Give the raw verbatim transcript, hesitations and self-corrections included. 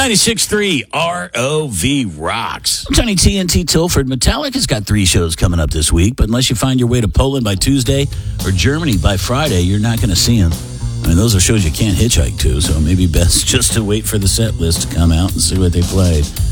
ninety-six point three R O V rocks. Tony T N T Tilford. Metallica's got three shows coming up this week, but unless you find your way to Poland by Tuesday or Germany by Friday, you're not going to see them. I mean, those are shows you can't hitchhike to, so maybe best just to wait for the set list to come out and see what they played.